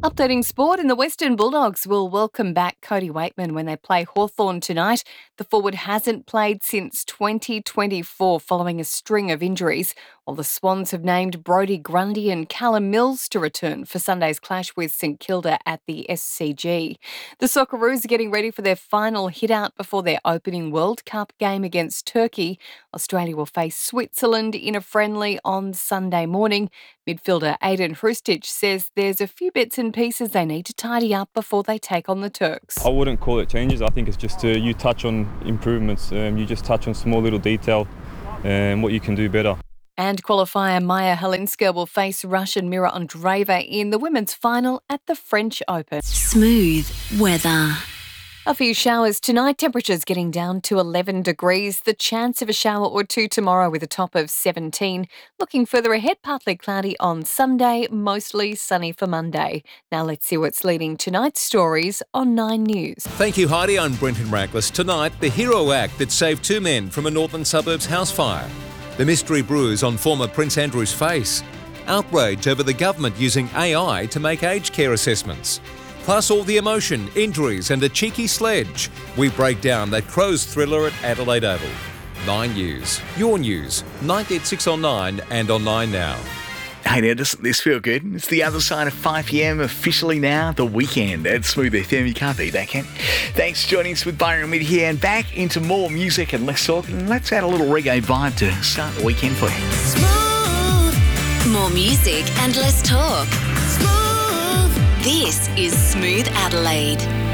Updating sport, and the Western Bulldogs will welcome back Cody Waitman when they play Hawthorn tonight. The forward hasn't played since 2024 following a string of injuries, while the Swans have named Brodie Grundy and Callum Mills to return for Sunday's clash with St Kilda at the SCG. The Socceroos are getting ready for their final hit-out before their opening World Cup game against Turkey. Australia will face Switzerland in a friendly on Sunday morning. Midfielder Aiden Hrustic says there's a few bits and pieces they need to tidy up before they take on the Turks. I wouldn't call it changes. I think it's just you touch on improvements. You just touch on small little detail and what you can do better. And qualifier Maya Halinska will face Russian Mira Andreeva in the women's final at the French Open. Smooth weather. A few showers tonight, temperatures getting down to 11 degrees. The chance of a shower or two tomorrow with a top of 17. Looking further ahead, partly cloudy on Sunday, mostly sunny for Monday. Now let's see what's leading tonight's stories on 9 News. Thank you, Heidi. I'm Brenton Rackless. Tonight, the hero act that saved 2 men from a northern suburbs house fire. The mystery bruise on former Prince Andrew's face. Outrage over the government using AI to make aged care assessments. Plus all the emotion, injuries and a cheeky sledge. We break down that Crows thriller at Adelaide Oval. 9 News. Your news. 986 on 9 and on 9 Now. Hey now, doesn't this feel good? It's the other side of 5 p.m, officially now, the weekend at Smooth FM. You can't beat that, can? Thanks for joining us with Byron Mid here, and back into more music and less talk. And let's add a little reggae vibe to start the weekend for you. Smooth. More music and less talk. Smooth. This is Smooth Adelaide.